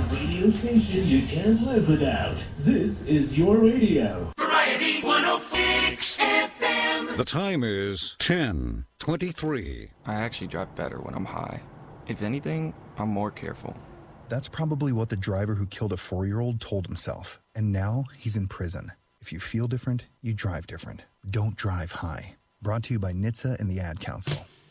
radio station you can't live without. This is your radio. Variety 106 FM. The time is 10:23. I actually drive better when I'm high. If anything, I'm more careful. That's probably what the driver who killed a 4-year-old told himself. And now he's in prison. If you feel different, you drive different. Don't drive high. Brought to you by NHTSA and the Ad Council.